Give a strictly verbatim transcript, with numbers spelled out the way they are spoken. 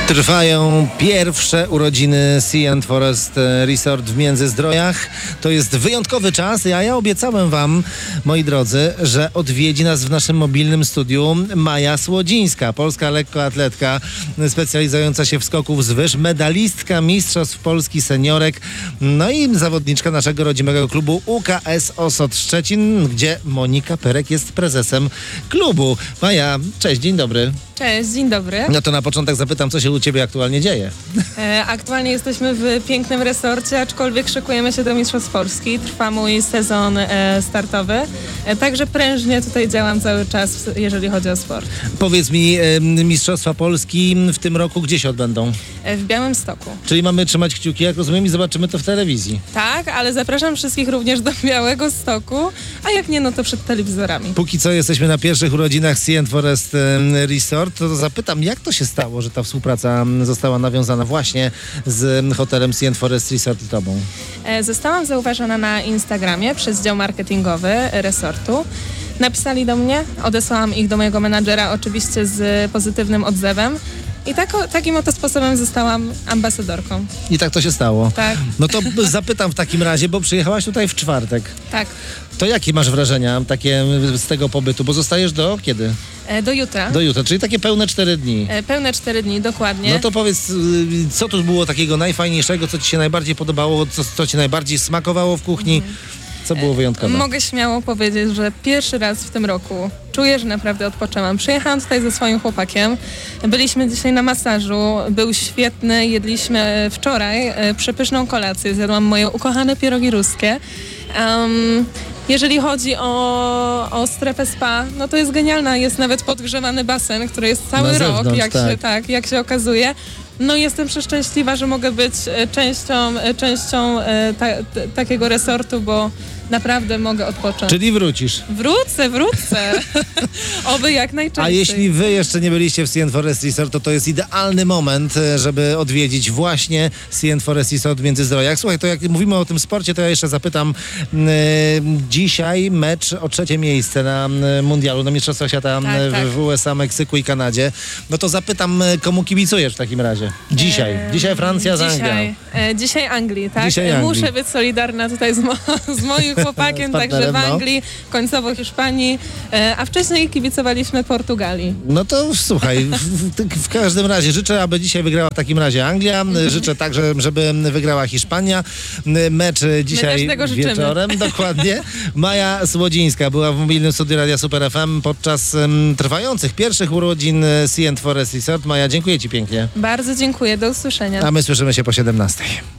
Trwają pierwsze urodziny Sea and Forest Resort w Międzyzdrojach. To jest wyjątkowy czas, a ja obiecałem wam, moi drodzy, że odwiedzi nas w naszym mobilnym studiu Maja Słodzińska, polska lekkoatletka specjalizująca się w skoku wzwyż, medalistka Mistrzostw Polski Seniorek, no i zawodniczka naszego rodzimego klubu U K S Osot Szczecin, gdzie Monika Perek jest prezesem klubu. Maja, cześć, dzień dobry. Cześć, dzień dobry. No to na początek zapytam, co się u ciebie aktualnie dzieje? E, aktualnie jesteśmy w pięknym resorcie, aczkolwiek szykujemy się do Mistrzostw Polski. Trwa mój sezon e, startowy, e, także prężnie tutaj działam cały czas, jeżeli chodzi o sport. Powiedz mi, e, Mistrzostwa Polski w tym roku gdzie się odbędą? E, w Białymstoku. Czyli mamy trzymać kciuki, jak rozumiem, i zobaczymy to w telewizji. Tak, ale zapraszam wszystkich również do Białegostoku, a jak nie, no to przed telewizorami. Póki co jesteśmy na pierwszych urodzinach Sea and Forest e, Resort, to zapytam, jak to się stało, że ta współpraca została nawiązana właśnie z hotelem Sea and Forest Resort i tobą? E, zostałam zauważona na Instagramie przez dział marketingowy resortu. Napisali do mnie, odesłałam ich do mojego menadżera, oczywiście z pozytywnym odzewem. I tak, takim oto sposobem zostałam ambasadorką. I tak to się stało. Tak. No to zapytam w takim razie, bo przyjechałaś tutaj w czwartek. Tak. To jakie masz wrażenia takie z tego pobytu? Bo zostajesz do kiedy? E, do jutra. Do jutra, czyli takie pełne cztery dni. E, pełne cztery dni, dokładnie. No to powiedz, co tu było takiego najfajniejszego, co ci się najbardziej podobało, co, co ci najbardziej smakowało w kuchni? Co było wyjątkowe? Mogę śmiało powiedzieć, że pierwszy raz w tym roku czuję, że naprawdę odpoczęłam. Przyjechałam tutaj ze swoim chłopakiem. Byliśmy dzisiaj na masażu. Był świetny. Jedliśmy wczoraj e, przepyszną kolację. Zjadłam moje ukochane pierogi ruskie. Um, Jeżeli chodzi o, o strefę spa, no to jest genialna. Jest nawet podgrzewany basen, który jest cały Na rok, zewnątrz, jak, tak. Się, tak, jak się okazuje. No jestem przeszczęśliwa, że mogę być e, częścią, e, częścią e, ta, t, takiego resortu, bo naprawdę mogę odpocząć. Czyli wrócisz. Wrócę, wrócę. Oby jak najczęściej. A jeśli wy jeszcze nie byliście w Sea and Forest Resort, to to jest idealny moment, żeby odwiedzić właśnie Sea and Forest Resort w Międzyzdrojach. Słuchaj, to jak mówimy o tym sporcie, to ja jeszcze zapytam. Yy, dzisiaj mecz o trzecie miejsce na mundialu, na Mistrzostwach Świata Tak, w, tak. w U S A, Meksyku i Kanadzie. No to zapytam, komu kibicujesz w takim razie? Dzisiaj. Eee, dzisiaj Francja z Anglią. Dzisiaj, e, dzisiaj Anglii, tak? Dzisiaj Anglii. Muszę być solidarna tutaj z, mo z moim chłopakiem, Z partnerem, także w no. Anglii, końcowo Hiszpanii, e, a wcześniej kibicowaliśmy Portugalii. No to słuchaj, w, w, w każdym razie życzę, aby dzisiaj wygrała w takim razie Anglia. Życzę także, żeby wygrała Hiszpania. Mecz dzisiaj My też tego życzymy. wieczorem. Dokładnie. Maja Słodzińska była w mobilnym studiu Radia Super F M podczas um, trwających pierwszych urodzin Sea and Forest Resort. Maja, dziękuję ci pięknie. Bardzo dziękuję, do usłyszenia. A my słyszymy się po siedemnastej.